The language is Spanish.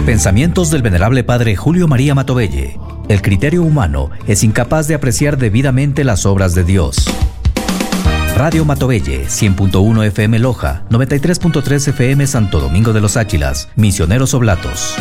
Pensamientos del venerable padre Julio María Matovelle. El criterio humano es incapaz de apreciar debidamente las obras de Dios. Radio Matovelle, 100.1 FM Loja, 93.3 FM Santo Domingo de los Áchilas, Misioneros Oblatos.